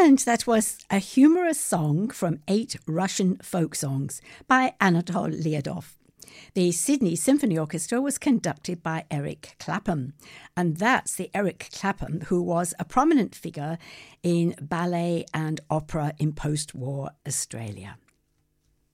And that was a humorous song from 8 Russian folk songs by Anatol Liadov. The Sydney Symphony Orchestra was conducted by Eric Clapham, and that's the Eric Clapham who was a prominent figure in ballet and opera in post-war Australia.